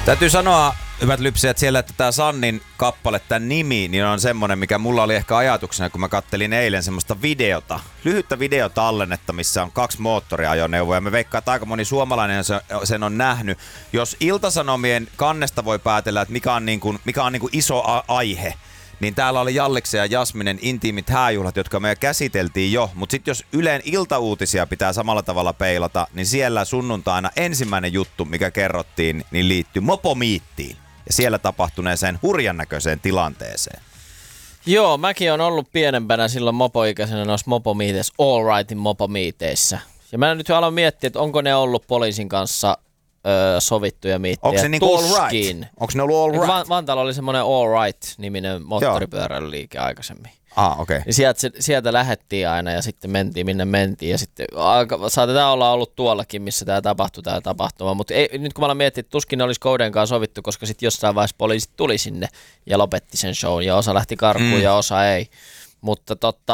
Täytyy sanoa, hyvät lypsijät siellä, että tämä Sannin kappale, tämä nimi, niin on semmoinen, mikä mulla oli ehkä ajatuksena, kun mä kattelin eilen semmoista videota, lyhyttä videotallennetta, missä on 2 moottoriajoneuvoa, ja me veikkaan, että aika moni suomalainen sen on nähnyt. Jos Ilta-Sanomien kannesta voi päätellä, että mikä on iso aihe, niin täällä oli Jalliksen ja Jasminen intiimit hääjuhlat, jotka me käsiteltiin jo. Mutta sitten jos Ylen iltauutisia pitää samalla tavalla peilata, niin siellä sunnuntaina ensimmäinen juttu, mikä kerrottiin, niin liittyy mopomiittiin. Ja siellä tapahtuneeseen hurjan näköiseen tilanteeseen. Joo, mäkin on ollut pienempänä silloin mopoikäisenä noissa mopomiiteissä, All Rightin mopomiiteissä. Ja mä nyt aloin miettiä, että onko ne ollut poliisin kanssa sovittuja miittejä. Onko se niinku all right? Onko ne ollut all right? Vantaalla oli semmoinen All Right-niminen moottoripyöräilyliike aikaisemmin. Okei. Ja sieltä lähdettiin aina ja sitten mentiin minne mentiin. Ja sitten saatetaan olla ollut tuollakin, missä tämä tapahtuma. Mutta nyt kun mä aloin miettiä, että tuskin ne olisi Kouden kanssa sovittu, koska sitten jossain vaiheessa poliisit tuli sinne ja lopetti sen shown. Ja osa lähti karkuun ja osa ei. Mutta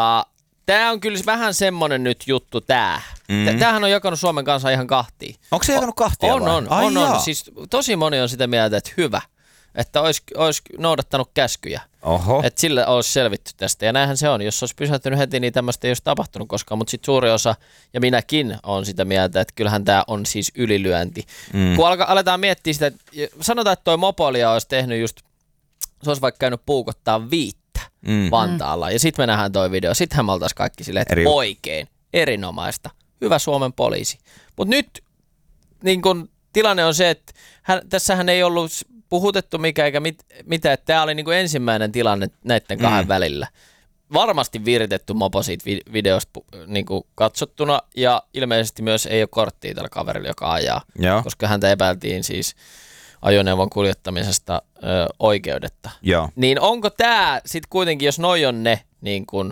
tämä on kyllä vähän semmonen nyt juttu tää. Tämähän on jakanut Suomen kanssa ihan kahtiin. Onko se jakanut kahtia vai? On. Siis tosi moni on sitä mieltä, että hyvä, että olisi noudattanut käskyjä. Oho. Että sillä olisi selvitty tästä. Ja näinhän se on. Jos olisi pysähtynyt heti, niin tämmöistä ei olisi tapahtunut koskaan. Mutta sitten suuri osa, ja minäkin on sitä mieltä, että kyllähän tämä on siis ylilyönti. Kun aletaan miettiä sitä, että sanotaan, että toi mopoilija olisi tehnyt just, se olisi vaikka käynyt puukottaa 5 Vantaalla. Ja sitten me nähdään toi video. Sittenhän me oltaisiin kaikki silleen, että oikein, erinomaista, hyvä Suomen poliisi. Mutta nyt niin kun, tilanne on se, että tässähän ei ollut puhutettu eikä mitään, että tämä oli niin kun ensimmäinen tilanne näiden 2 välillä. Varmasti viritetty mopo siitä videosta niin kun katsottuna, ja ilmeisesti myös ei ole korttia tällä kaverilla, joka ajaa, koska häntä epäiltiin siis ajoneuvon kuljettamisesta oikeudetta. Joo. Niin onko tämä sitten kuitenkin, jos noi on ne niin kun,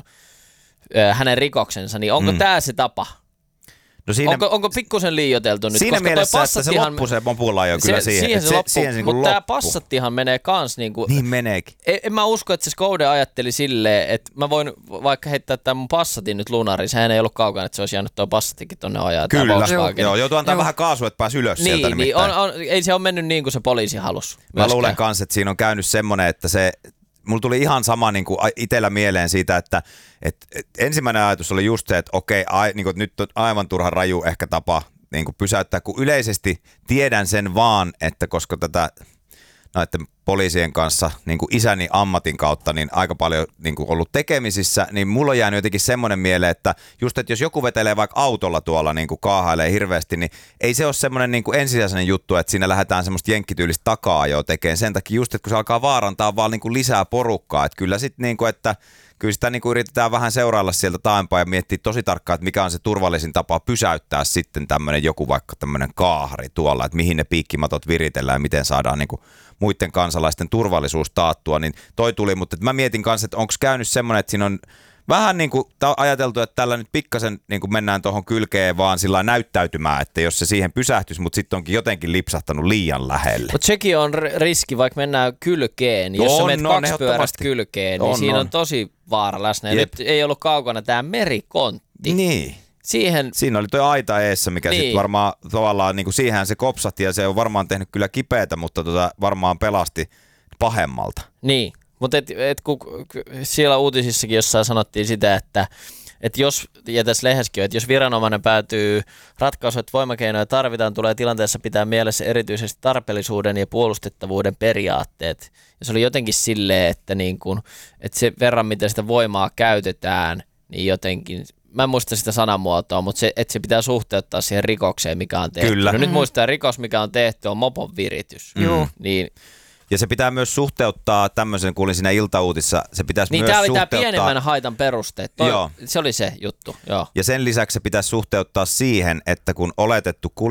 hänen rikoksensa, niin onko tämä se tapa? No siinä, onko pikkusen liioiteltu nyt? Siinä koska mielessä, että se loppu se mopulla jo kyllä siihen. Siihen se mutta tämä Passattihan menee kans niinku. Niin meneekin. En mä usko, että se Skode ajatteli silleen, että mä voin vaikka heittää tämän mun Passatin nyt lunariin. Sehän ei ollut kaukana, että se olisi jäänyt tuo Passatikin tonne ajaa. Kyllä, joo, joutuu antaa vähän kaasua, että pääsi ylös sieltä nimittäin. Ei se ole mennyt niin kuin se poliisi halusi. Mä luulen kans, että siinä on käynyt semmoinen, että mulla tuli ihan sama niin kuin itsellä mieleen siitä, että ensimmäinen ajatus oli just se, että okei, niin kuin, nyt on aivan turha raju ehkä tapa niin kuin pysäyttää, kun yleisesti tiedän sen vaan, että koska näiden poliisien kanssa niin kuin isäni ammatin kautta niin aika paljon niin kuin ollut tekemisissä, niin mulla on jäänyt jotenkin semmoinen mieleen, että just, että jos joku vetelee vaikka autolla tuolla niin kuin kaahailee hirveästi, niin ei se ole semmoinen niin kuin ensisijainen juttu, että siinä lähdetään semmoista jenkkityylistä taka-ajoa tekemään sen takia just, että kun se alkaa vaarantaa vaan niin kuin lisää porukkaa, että kyllä sitten niin kuin, että kyllä sitä niin kuin yritetään vähän seurailla sieltä taaempaa ja miettiä tosi tarkkaan, että mikä on se turvallisin tapa pysäyttää sitten tämmöinen joku vaikka tämmöinen kaahari tuolla, että mihin ne piikkimatot viritellään ja miten saadaan niin kuin muiden kansalaisten turvallisuus taattua, niin toi tuli, mutta mä mietin kanssa, että onko käynyt semmoinen, että siinä on vähän niin kuin ajateltu, että tällä nyt pikkasen niin kuin mennään tuohon kylkeen vaan sillä näyttäytymään, että jos se siihen pysähtyisi, mutta sitten onkin jotenkin lipsahtanut liian lähelle. Mutta sekin on riski, vaikka mennään kylkeen, jos sä menet 2-pyörästä kylkeen, niin siinä on tosi vaara läsnä. Ja nyt ei ollut kaukana tämä merikontti. Niin. Siinä oli tuo aita eessä, mikä sitten varmaan tavallaan, niin kuin siihen se kopsahti ja se on varmaan tehnyt kyllä kipeätä, mutta varmaan pelasti pahemmalta. Niin, mutta kun siellä uutisissakin jossain sanottiin sitä, että jos, ja tässä lehdessäkin, että jos viranomainen päätyy ratkaisuun, että voimakeinoja tarvitaan, tulee tilanteessa pitää mielessä erityisesti tarpeellisuuden ja puolustettavuuden periaatteet. Ja se oli jotenkin silleen, että, niin kun, että se verran, miten sitä voimaa käytetään, niin jotenkin, mä en muista sitä sanamuotoa, mutta se pitää suhteuttaa siihen rikokseen, mikä on tehty. Kyllä. No nyt muistaa, rikos, mikä on tehty, on mopon viritys. Joo. Niin. Ja se pitää myös suhteuttaa tämmöisen, kuulin siinä iltauutissa, se pitäisi niin myös tämä oli suhteuttaa. Tämä pienemmän haitan perusteet. Se oli se juttu. Joo. Ja sen lisäksi se pitäisi suhteuttaa siihen, että kun oletettu